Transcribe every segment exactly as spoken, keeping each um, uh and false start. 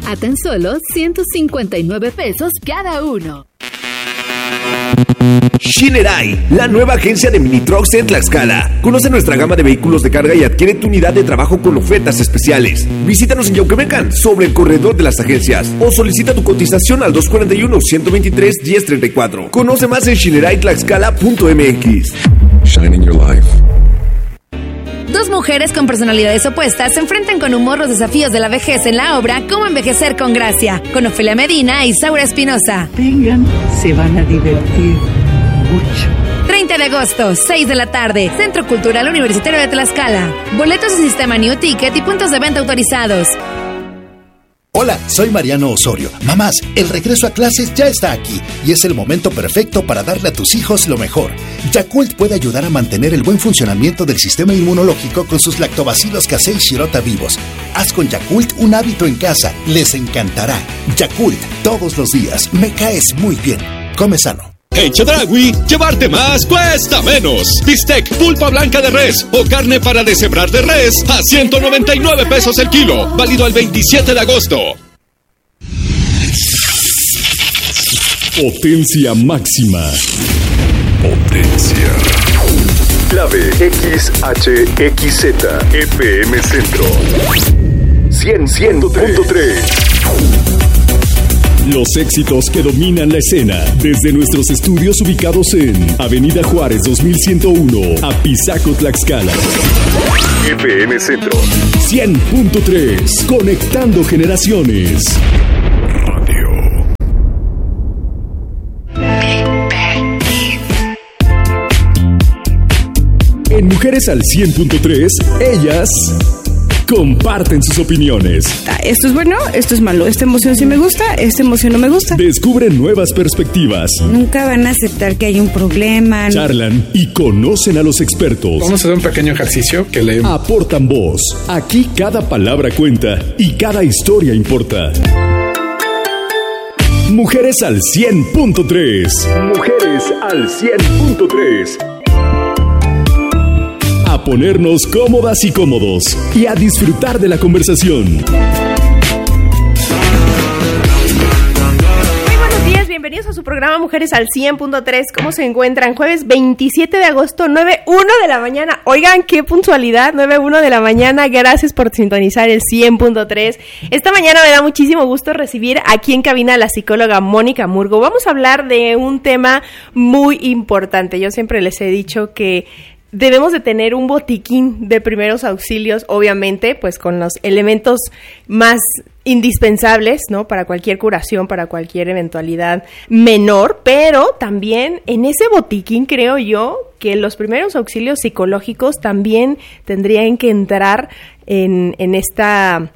a tan solo ciento cincuenta y nueve pesos cada uno. Shinerai, la nueva agencia de mini trucks en Tlaxcala. Conoce nuestra gama de vehículos de carga y adquiere tu unidad de trabajo con ofertas especiales. Visítanos en Yauquemecan, sobre el corredor de las agencias, o solicita tu cotización al dos cuatro uno, uno dos tres, uno cero tres cuatro. Conoce más en shinerai tlaxcala punto m x. Shining your life. Dos mujeres con personalidades opuestas se enfrentan con humor los desafíos de la vejez en la obra Cómo envejecer con gracia, con Ofelia Medina y Saura Espinosa. Vengan, se van a divertir mucho. treinta de agosto, seis de la tarde, Centro Cultural Universitario de Tlaxcala. Boletos en sistema New Ticket y puntos de venta autorizados. Hola, soy Mariano Osorio. Mamás, el regreso a clases ya está aquí y es el momento perfecto para darle a tus hijos lo mejor. Yakult puede ayudar a mantener el buen funcionamiento del sistema inmunológico con sus lactobacilos casei shirota vivos. Haz con Yakult un hábito en casa, les encantará. Yakult, todos los días, me caes muy bien. Come sano. En Chedraui, llevarte más cuesta menos. Bistec, pulpa blanca de res o carne para deshebrar de res a ciento noventa y nueve pesos el kilo. Válido al veintisiete de agosto. Potencia máxima. Potencia. Clave X H X Z F M Centro cien punto tres. Los éxitos que dominan la escena, desde nuestros estudios ubicados en Avenida Juárez dos mil ciento uno, Apizaco, Tlaxcala. F M Centro cien punto tres, conectando generaciones. Radio. En Mujeres al cien punto tres, ellas comparten sus opiniones. Esto es bueno, esto es malo, esta emoción sí me gusta, esta emoción no me gusta. Descubren nuevas perspectivas. Nunca van a aceptar que hay un problema. Charlan y conocen a los expertos. Vamos a hacer un pequeño ejercicio que le aportan voz. Aquí cada palabra cuenta y cada historia importa. Mujeres al cien punto tres. Mujeres al cien punto tres. A ponernos cómodas y cómodos y a disfrutar de la conversación. Muy buenos días, bienvenidos a su programa Mujeres al cien punto tres. ¿Cómo se encuentran? Jueves veintisiete de agosto, nueve uno de la mañana. Oigan, qué puntualidad, nueve uno de la mañana. Gracias por sintonizar el cien punto tres. Esta mañana me da muchísimo gusto recibir aquí en cabina a la psicóloga Mónica Murgo. Vamos a hablar de un tema muy importante. Yo siempre les he dicho que debemos de tener un botiquín de primeros auxilios, obviamente, pues con los elementos más indispensables, ¿no? Para cualquier curación, para cualquier eventualidad menor, pero también en ese botiquín creo yo que los primeros auxilios psicológicos también tendrían que entrar en, en esta,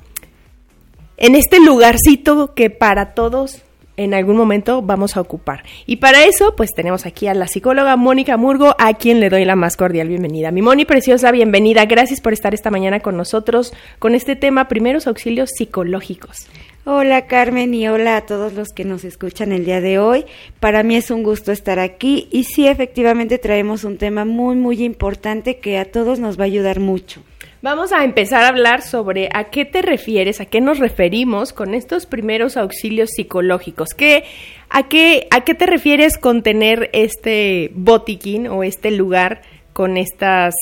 en este lugarcito que para todos en algún momento vamos a ocupar. Y para eso, pues tenemos aquí a la psicóloga Mónica Murgo, a quien le doy la más cordial bienvenida. Mi Moni preciosa, bienvenida. Gracias por estar esta mañana con nosotros con este tema, primeros auxilios psicológicos. Hola Carmen y hola a todos los que nos escuchan el día de hoy. Para mí es un gusto estar aquí y sí, efectivamente traemos un tema muy, muy importante que a todos nos va a ayudar mucho. Vamos a empezar a hablar sobre a qué te refieres, a qué nos referimos con estos primeros auxilios psicológicos. ¿Qué, a, qué, ¿A qué te refieres con tener este botiquín o este lugar con estas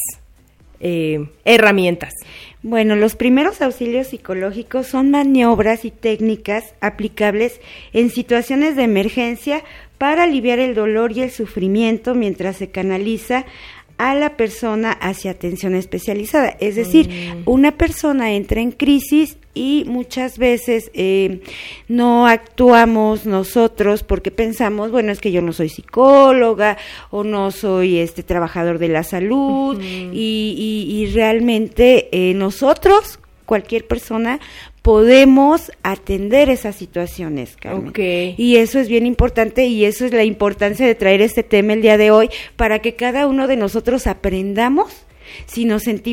eh, herramientas? Bueno, los primeros auxilios psicológicos son maniobras y técnicas aplicables en situaciones de emergencia para aliviar el dolor y el sufrimiento mientras se canaliza a la persona hacia atención especializada. Es decir, mm. una persona entra en crisis y muchas veces eh, no actuamos nosotros porque pensamos, bueno, es que yo no soy psicóloga o no soy este trabajador de la salud uh-huh. y, y, y realmente eh, nosotros, cualquier persona, podemos atender esas situaciones, Carmen. Okay. Y eso es bien importante y eso es la importancia de traer este tema el día de hoy para que cada uno de nosotros aprendamos si nos sentimos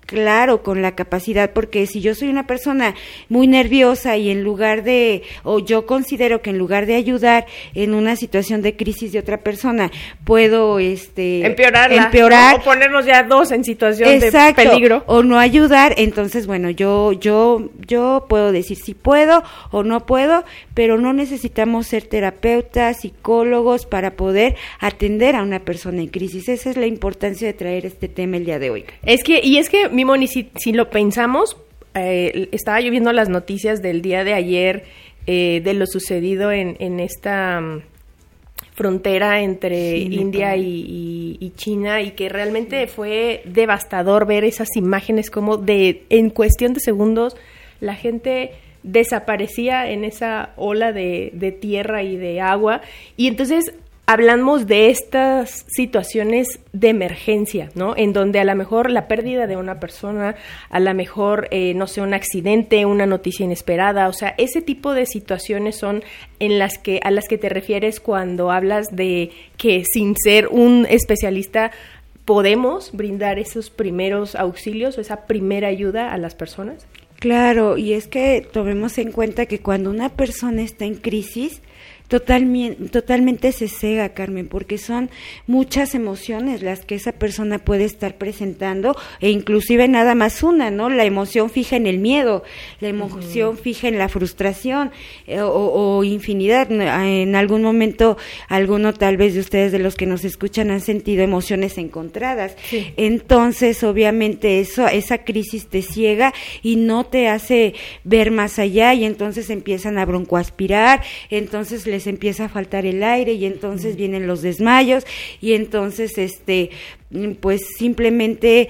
claro, con la capacidad, porque si yo soy una persona muy nerviosa y en lugar de, o yo considero que en lugar de ayudar en una situación de crisis de otra persona, puedo este empeorarla, empeorar, ¿no? O ponernos ya dos en situación exacto, de peligro. O no ayudar, entonces bueno, yo, yo, yo puedo decir si puedo o no puedo, pero no necesitamos ser terapeutas, psicólogos para poder atender a una persona en crisis. Esa es la importancia de traer este tema el día de hoy. Es que, y es que, Mimoni, si, si lo pensamos, eh, estaba yo viendo las noticias del día de ayer, eh, de lo sucedido en, en esta um, frontera entre sí, India y, y, y China, y que realmente sí. fue devastador ver esas imágenes como de, en cuestión de segundos, la gente desaparecía en esa ola de, de tierra y de agua, y entonces hablamos de estas situaciones de emergencia, ¿no? En donde a lo mejor la pérdida de una persona, a lo mejor, eh, no sé, un accidente, una noticia inesperada, o sea, ese tipo de situaciones son en las que, a las que te refieres cuando hablas de que sin ser un especialista podemos brindar esos primeros auxilios o esa primera ayuda a las personas. Claro, y es que tomemos en cuenta que cuando una persona está en crisis, Totalmente, totalmente se cega, Carmen, porque son muchas emociones las que esa persona puede estar presentando, e inclusive nada más una, ¿no? La emoción fija en el miedo, la emoción uh-huh. fija en la frustración, eh, o, o infinidad. En algún momento, alguno tal vez de ustedes, de los que nos escuchan, han sentido emociones encontradas. Sí. Entonces, obviamente, eso, esa crisis te ciega y no te hace ver más allá, y entonces empiezan a broncoaspirar, entonces les empieza a faltar el aire, y entonces vienen los desmayos, y entonces este pues simplemente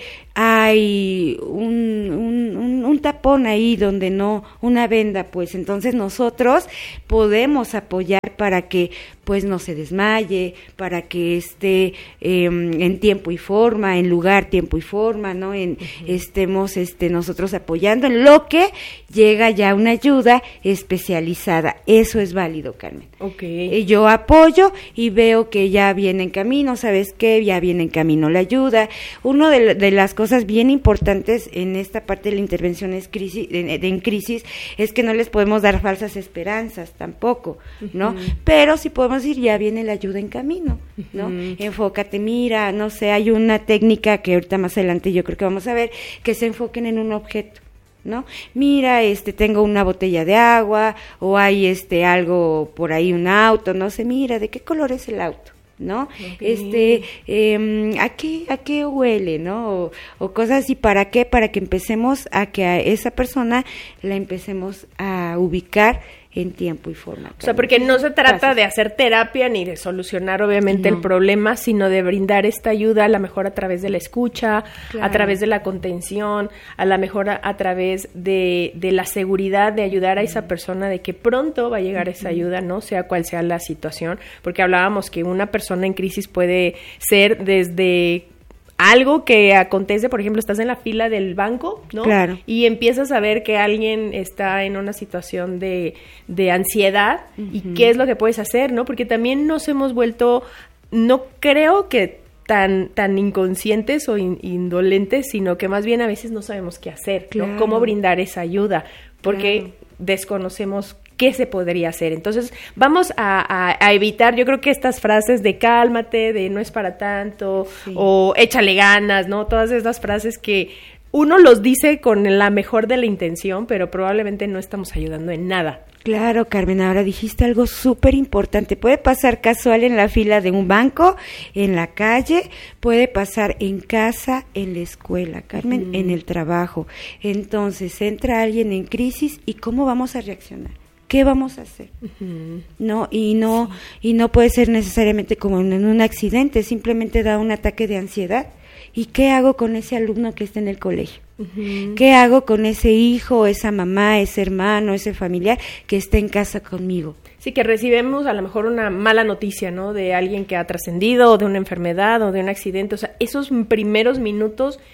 hay un, un, un, un tapón ahí donde no, una venda, pues entonces nosotros podemos apoyar para que pues no se desmaye, para que esté eh, en tiempo y forma, en lugar, tiempo y forma, ¿no? En, uh-huh. Estemos este, nosotros apoyando en lo que llega ya una ayuda especializada. Eso es válido, Carmen. Okay. Yo apoyo y veo que ya viene en camino, ¿sabes qué? Ya viene en camino la ayuda. Una de, de las cosas bien importantes en esta parte de la intervención es crisis, de, de, en crisis, es que no les podemos dar falsas esperanzas tampoco, ¿no? Uh-huh. Pero sí podemos decir, ya viene la ayuda en camino, ¿no? Uh-huh. Enfócate, mira, no sé, hay una técnica que ahorita más adelante yo creo que vamos a ver, que se enfoquen en un objeto, ¿no? Mira, este, tengo una botella de agua, o hay este algo por ahí, un auto, no sé, mira, ¿de qué color es el auto? ¿No? Okay. Este, eh, ¿a qué, a qué huele, no? O, o cosas así, ¿para qué? Para que empecemos a que a esa persona la empecemos a ubicar en tiempo y forma. O sea, porque no se trata de hacer terapia ni de solucionar obviamente no. el problema, sino de brindar esta ayuda a lo mejor a través de la escucha, claro. a través de la contención, a lo mejor a, a través de, de la seguridad de ayudar a esa persona de que pronto va a llegar esa ayuda, ¿no? Sea cual sea la situación, porque hablábamos que una persona en crisis puede ser desde algo que acontece, por ejemplo, estás en la fila del banco, ¿no? Claro. Y empiezas a ver que alguien está en una situación de, de ansiedad, uh-huh. y qué es lo que puedes hacer, ¿no? Porque también nos hemos vuelto, no creo que tan tan inconscientes o in, indolentes, sino que más bien a veces no sabemos qué hacer, claro. ¿no? Cómo brindar esa ayuda, porque claro. desconocemos qué se podría hacer. Entonces, vamos a, a, a evitar, yo creo que estas frases de cálmate, de no es para tanto, sí. o échale ganas, ¿no? Todas estas frases que uno los dice con la mejor de la intención, pero probablemente no estamos ayudando en nada. Claro, Carmen, ahora dijiste algo súper importante. Puede pasar casual en la fila de un banco, en la calle, puede pasar en casa, en la escuela, Carmen, uh-huh. en el trabajo. Entonces, entra alguien en crisis, ¿y cómo vamos a reaccionar? ¿Qué vamos a hacer? Uh-huh. No, y no, sí. y no puede ser necesariamente como en un accidente, simplemente da un ataque de ansiedad. ¿Y qué hago con ese alumno que está en el colegio? Uh-huh. ¿Qué hago con ese hijo, esa mamá, ese hermano, ese familiar que está en casa conmigo? Sí, que recibimos a lo mejor una mala noticia, ¿no? De alguien que ha trascendido, o de una enfermedad, o de un accidente. O sea, esos primeros minutos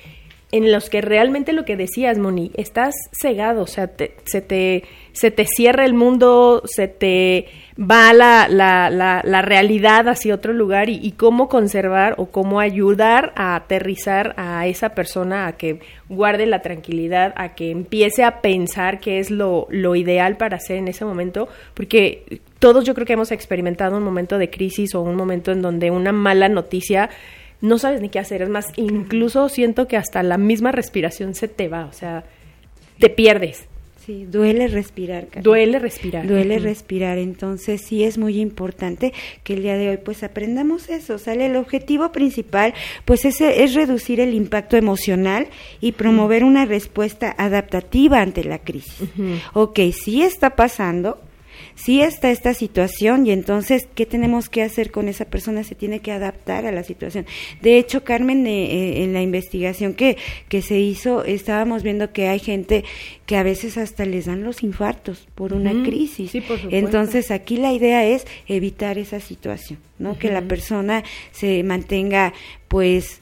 en los que realmente lo que decías, Moni, estás cegado, o sea, te, se te se te cierra el mundo, se te va la, la, la, la realidad hacia otro lugar y, y cómo conservar o cómo ayudar a aterrizar a esa persona a que guarde la tranquilidad, a que empiece a pensar qué es lo, lo ideal para hacer en ese momento, porque todos yo creo que hemos experimentado un momento de crisis o un momento en donde una mala noticia no sabes ni qué hacer, es más, incluso siento que hasta la misma respiración se te va, o sea, te pierdes. Sí, duele respirar, Carmen. Duele respirar. Duele uh-huh. respirar, entonces sí es muy importante que el día de hoy pues aprendamos eso, ¿sale? El objetivo principal pues es, es reducir el impacto emocional y promover uh-huh. una respuesta adaptativa ante la crisis. Uh-huh. Ok, sí está pasando, sí está esta situación y entonces, ¿qué tenemos que hacer con esa persona? Se tiene que adaptar a la situación. De hecho, Carmen, eh, eh, en la investigación que, que se hizo, estábamos viendo que hay gente que a veces hasta les dan los infartos por una uh-huh. crisis. Sí, por supuesto. Entonces, aquí la idea es evitar esa situación, ¿no? Uh-huh. Que la persona se mantenga, pues,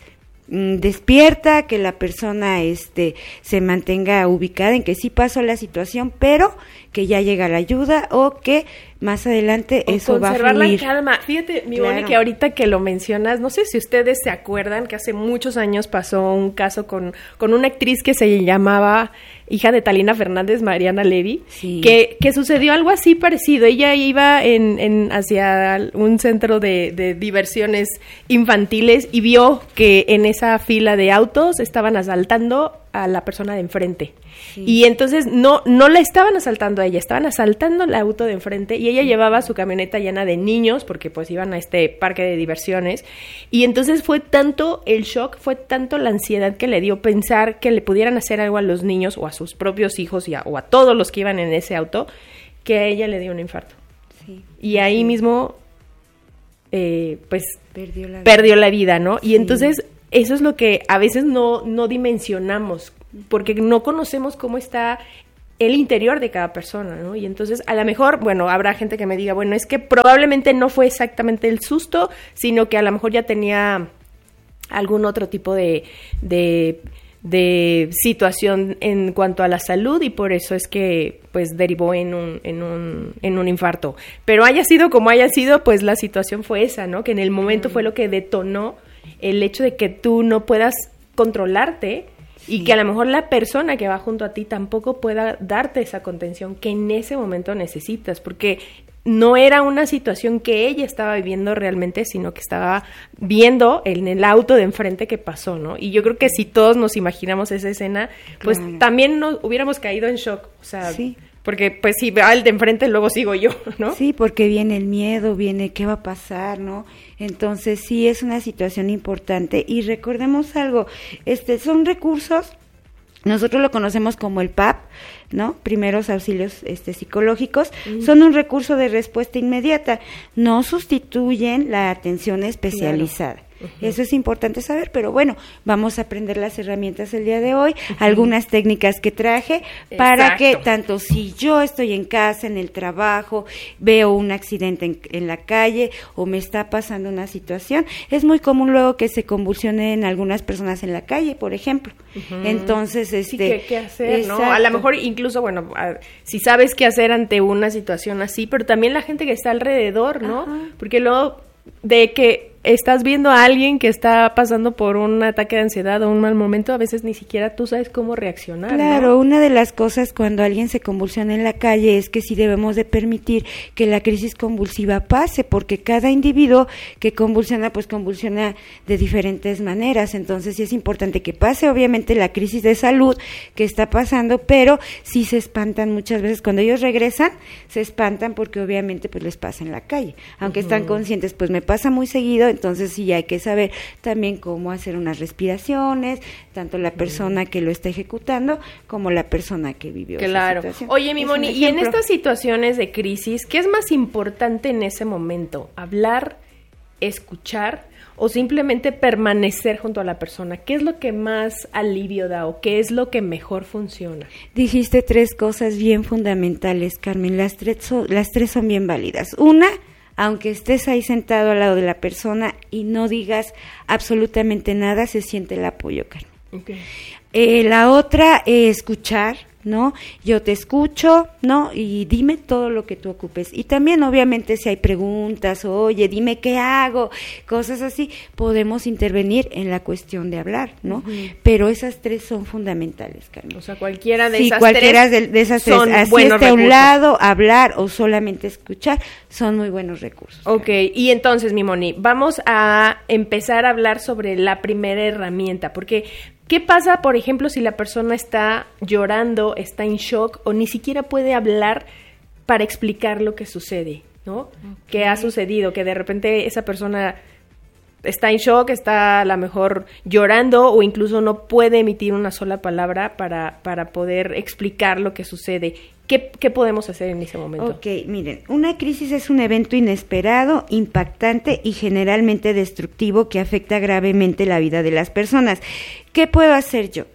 despierta, que la persona este se mantenga ubicada en que sí pasó la situación, pero que ya llega la ayuda o que más adelante o eso va a fluir. Conservar la calma. Fíjate, mi claro. Bonnie, que ahorita que lo mencionas, no sé si ustedes se acuerdan que hace muchos años pasó un caso con, con una actriz que se llamaba, hija de Talina Fernández, Mariana Levy, sí. que, que sucedió algo así parecido. Ella iba en, en hacia un centro de, de diversiones infantiles y vio que en esa fila de autos estaban asaltando a la persona de enfrente. Sí. Y entonces no no la estaban asaltando a ella, estaban asaltando el auto de enfrente y ella sí. llevaba su camioneta llena de niños porque pues iban a este parque de diversiones y entonces fue tanto el shock, fue tanto la ansiedad que le dio pensar que le pudieran hacer algo a los niños o a sus propios hijos y a, o a todos los que iban en ese auto, que a ella le dio un infarto. Sí. Y ahí sí. mismo eh, pues perdió la vida, perdió la vida ¿no? Sí. Y entonces eso es lo que a veces no, no dimensionamos, porque no conocemos cómo está el interior de cada persona, ¿no? Y entonces, a lo mejor, bueno, habrá gente que me diga, bueno, es que probablemente no fue exactamente el susto, sino que a lo mejor ya tenía algún otro tipo de, de, de situación en cuanto a la salud y por eso es que, pues, derivó en un, en un, en un infarto. Pero haya sido como haya sido, pues, la situación fue esa, ¿no? Que en el momento fue lo que detonó el hecho de que tú no puedas controlarte sí. y que a lo mejor la persona que va junto a ti tampoco pueda darte esa contención que en ese momento necesitas, porque no era una situación que ella estaba viviendo realmente, sino que estaba viendo en el auto de enfrente que pasó, ¿no? Y yo creo que si todos nos imaginamos esa escena, pues claro. también nos hubiéramos caído en shock, o sea... Sí. Porque, pues, si va el de enfrente, luego sigo yo, ¿no? Sí, porque viene el miedo, viene qué va a pasar, ¿no? Entonces, sí, es una situación importante. Y recordemos algo, este son recursos, nosotros lo conocemos como el P A P, ¿no? Primeros auxilios este, psicológicos, mm. son un recurso de respuesta inmediata, no sustituyen la atención especializada. Claro. Uh-huh. Eso es importante saber, pero bueno, vamos a aprender las herramientas el día de hoy, uh-huh. algunas técnicas que traje para Exacto. que tanto si yo estoy en casa, en el trabajo, veo un accidente en, en la calle o me está pasando una situación, es muy común luego que se convulsionen algunas personas en la calle, por ejemplo. Uh-huh. Entonces, este, sí, ¿qué, qué hacer, ¿no? A lo mejor incluso, bueno, a, si sabes qué hacer ante una situación así, pero también la gente que está alrededor, ¿no? Uh-huh. Porque luego de que estás viendo a alguien que está pasando por un ataque de ansiedad o un mal momento, a veces ni siquiera tú sabes cómo reaccionar. Claro, ¿no? Una de las cosas cuando alguien se convulsiona en la calle es que sí debemos de permitir que la crisis convulsiva pase, porque cada individuo que convulsiona, pues convulsiona de diferentes maneras, entonces sí es importante que pase, obviamente, la crisis de salud que está pasando, pero sí se espantan muchas veces, cuando ellos regresan, se espantan porque obviamente pues les pasa en la calle, aunque uh-huh. están conscientes, pues me pasa muy seguido, entonces sí hay que saber también cómo hacer unas respiraciones, tanto la persona que lo está ejecutando como la persona que vivió claro. esa situación. Oye, mi Moni, y en estas situaciones de crisis, ¿qué es más importante en ese momento? ¿Hablar, escuchar o simplemente permanecer junto a la persona? ¿Qué es lo que más alivio da o qué es lo que mejor funciona? Dijiste tres cosas bien fundamentales, Carmen, las tres son, las tres son bien válidas. Una, aunque estés ahí sentado al lado de la persona y no digas absolutamente nada, se siente el apoyo, Carmen. Okay. Eh, la otra, eh, escuchar, ¿no? Yo te escucho, ¿no? Y dime todo lo que tú ocupes. Y también, obviamente, si hay preguntas, oye, dime qué hago, cosas así, podemos intervenir en la cuestión de hablar, ¿no? Uh-huh. Pero esas tres son fundamentales, Carmen. O sea, cualquiera de sí, esas cualquiera tres de, de esas tres, son así buenos esté a un recursos. lado, hablar o solamente escuchar, son muy buenos recursos. Ok, Carmen. Y entonces, mi Moni, vamos a empezar a hablar sobre la primera herramienta, porque ¿qué pasa, por ejemplo, si la persona está llorando, está en shock o ni siquiera puede hablar para explicar lo que sucede, ¿no? Okay. ¿Qué ha sucedido? Que de repente esa persona está en shock, está a lo mejor llorando o incluso no puede emitir una sola palabra para, para poder explicar lo que sucede. ¿Qué, ¿Qué podemos hacer en ese momento? Ok, miren, una crisis es un evento inesperado, impactante y generalmente destructivo que afecta gravemente la vida de las personas. ¿Qué puedo hacer yo?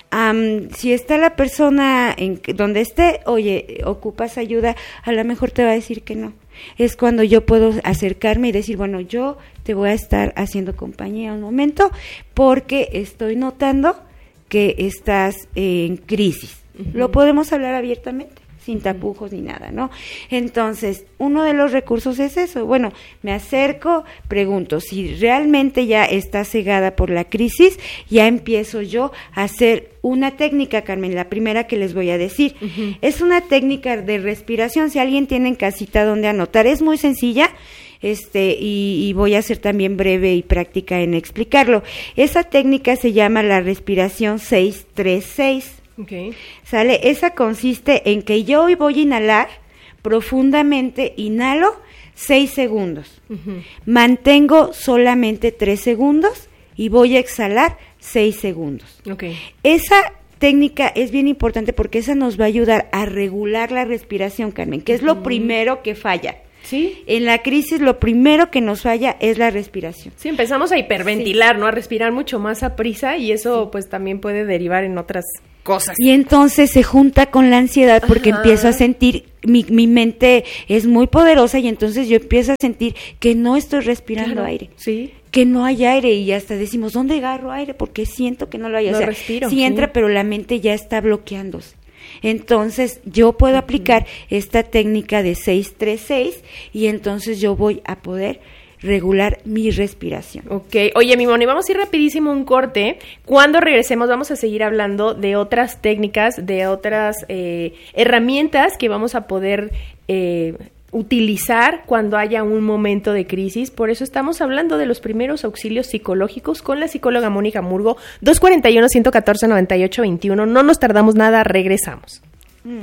Um, si está la persona en donde esté, oye, ocupas ayuda, a lo mejor te va a decir que no. Es cuando yo puedo acercarme y decir, bueno, yo te voy a estar haciendo compañía un momento porque estoy notando que estás en crisis. Uh-huh. Lo podemos hablar abiertamente, sin tapujos ni nada, ¿no? Entonces, uno de los recursos es eso. Bueno, me acerco, pregunto, si realmente ya está cegada por la crisis, ya empiezo yo a hacer una técnica, Carmen, la primera que les voy a decir. Uh-huh. Es una técnica de respiración, si alguien tiene en casita donde anotar, es muy sencilla, este y, y voy a ser también breve y práctica en explicarlo. Esa técnica se llama la respiración seis tres seis. Okay. ¿Sale? Esa consiste en que yo voy a inhalar profundamente, inhalo seis segundos, uh-huh. mantengo solamente tres segundos y voy a exhalar seis segundos. Okay. Esa técnica es bien importante porque esa nos va a ayudar a regular la respiración, Carmen, que es lo uh-huh. primero que falla. Sí. En la crisis lo primero que nos falla es la respiración. Sí, empezamos a hiperventilar, sí. ¿no? A respirar mucho más a prisa y eso sí. pues también puede derivar en otras cosas. Y entonces se junta con la ansiedad porque Ajá. empiezo a sentir, mi, mi mente es muy poderosa y entonces yo empiezo a sentir que no estoy respirando claro. aire. Sí. Que no hay aire y hasta decimos, ¿dónde agarro aire? Porque siento que no lo hay. No o sea, respiro. Sí, sí entra, pero la mente ya está bloqueándose. Entonces yo puedo aplicar uh-huh. esta técnica de seis tres seis y entonces yo voy a poder regular mi respiración. Ok, oye, mi Moni, vamos a ir rapidísimo a un corte. Cuando regresemos vamos a seguir hablando de otras técnicas, de otras eh, herramientas que vamos a poder eh, utilizar cuando haya un momento de crisis. Por eso estamos hablando de los primeros auxilios psicológicos con la psicóloga Mónica Murgo. Dos cuatro uno, uno uno cuatro, nueve ocho dos uno. No nos tardamos nada, regresamos. Mm.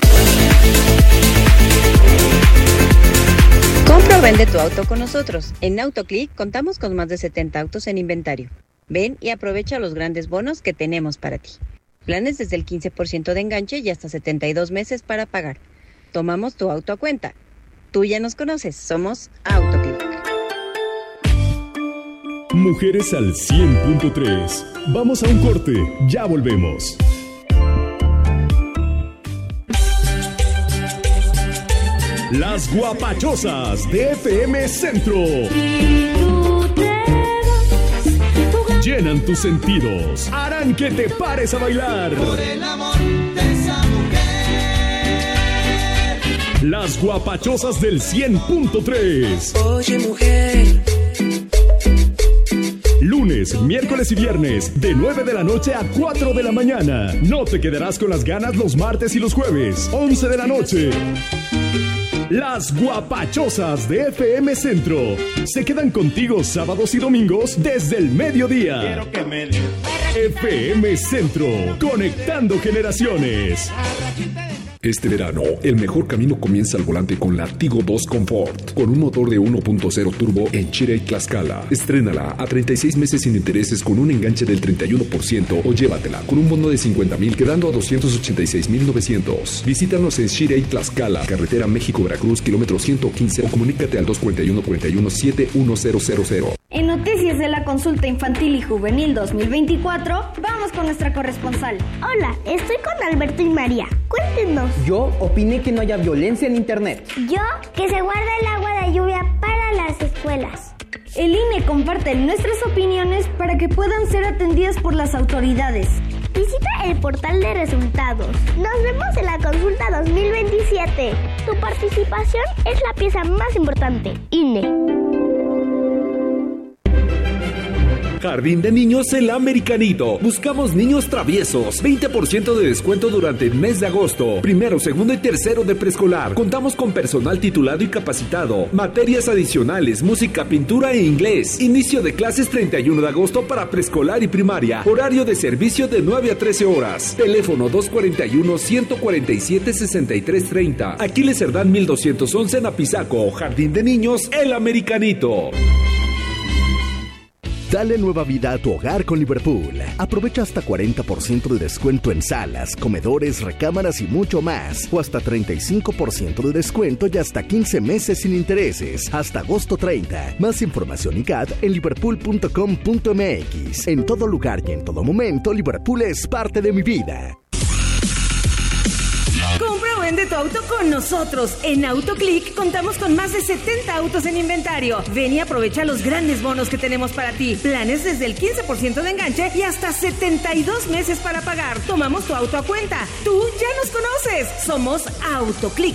Compra o vende tu auto con nosotros. En AutoClick contamos con más de setenta autos en inventario. Ven y aprovecha los grandes bonos que tenemos para ti. Planes desde el quince por ciento de enganche y hasta setenta y dos meses para pagar. Tomamos tu auto a cuenta. Tú ya nos conoces, somos AutoClick. Mujeres al cien punto tres. Vamos a un corte, ya volvemos. Las guapachosas de F M Centro llenan tus sentidos, harán que te pares a bailar. Por el amor de esa mujer. Las guapachosas del cien punto tres. Oye, mujer. Lunes, miércoles y viernes, de nueve de la noche a cuatro de la mañana. No te quedarás con las ganas los martes y los jueves, once de la noche. Las guapachosas de F M Centro se quedan contigo sábados y domingos desde el mediodía. Quiero que me... F M Centro, conectando generaciones. Este verano, el mejor camino comienza al volante con la Tigo dos Comfort, con un motor de uno punto cero turbo en Chirey, Tlaxcala. Estrénala a treinta y seis meses sin intereses con un enganche del treinta y uno por ciento o llévatela con un bono de cincuenta mil quedando a doscientos ochenta y seis mil novecientos. Visítanos en Chirey, Tlaxcala, carretera México-Veracruz, kilómetro ciento quince o comunícate al dos cuatro uno, cuatro uno siete uno cero cero cero. En Noticias de la Consulta Infantil y Juvenil dos mil veinticuatro, vamos con nuestra corresponsal. Hola, estoy con Alberto y María. Cuéntenos. Yo opiné que no haya violencia en internet. Yo, que se guarda el agua de lluvia para las escuelas. El I N E comparte nuestras opiniones para que puedan ser atendidas por las autoridades. Visita el portal de resultados. Nos vemos en la consulta dos mil veintisiete. Tu participación es la pieza más importante. I N E. Jardín de Niños El Americanito. Buscamos niños traviesos. veinte por ciento de descuento durante el mes de agosto. Primero, segundo y tercero de preescolar. Contamos con personal titulado y capacitado. Materias adicionales, música, pintura e inglés. Inicio de clases treinta y uno de agosto para preescolar y primaria. Horario de servicio de nueve a trece horas. Teléfono dos cuatro uno, uno cuatro siete, seis tres tres cero. Aquiles Cerdán mil doscientos once en Apizaco. Jardín de Niños El Americanito. Dale nueva vida a tu hogar con Liverpool. Aprovecha hasta cuarenta por ciento de descuento en salas, comedores, recámaras y mucho más. O hasta treinta y cinco por ciento de descuento y hasta quince meses sin intereses. Hasta agosto treinta. Más información y C A D en liverpool punto com punto m x. En todo lugar y en todo momento, Liverpool es parte de mi vida. Compra o vende tu auto con nosotros. En AutoClick contamos con más de setenta autos en inventario. Ven y aprovecha los grandes bonos que tenemos para ti. Planes desde el quince por ciento de enganche y hasta setenta y dos meses para pagar. Tomamos tu auto a cuenta. Tú ya nos conoces. Somos AutoClick.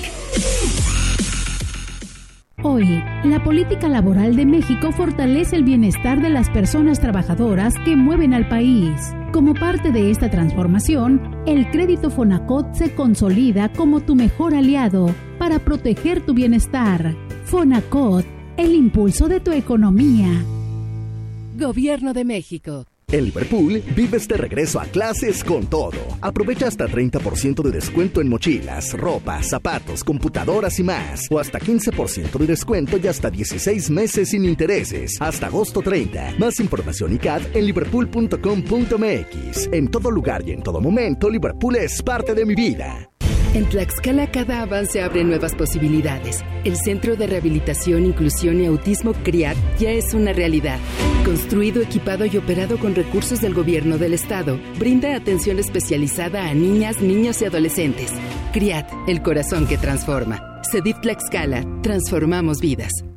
Hoy, la política laboral de México fortalece el bienestar de las personas trabajadoras que mueven al país. Como parte de esta transformación, el crédito Fonacot se consolida como tu mejor aliado para proteger tu bienestar. Fonacot, el impulso de tu economía. Gobierno de México. En Liverpool, vives de regreso a clases con todo. Aprovecha hasta treinta por ciento de descuento en mochilas, ropa, zapatos, computadoras y más. O hasta quince por ciento de descuento y hasta dieciséis meses sin intereses. Hasta agosto treinta. Más información y C A D en liverpool punto com punto m x. En todo lugar y en todo momento, Liverpool es parte de mi vida. En Tlaxcala cada avance abre nuevas posibilidades. El Centro de Rehabilitación, Inclusión y Autismo CRIAT ya es una realidad. Construido, equipado y operado con recursos del gobierno del estado, brinda atención especializada a niñas, niños y adolescentes. CRIAT, el corazón que transforma. CEDIF Tlaxcala, transformamos vidas.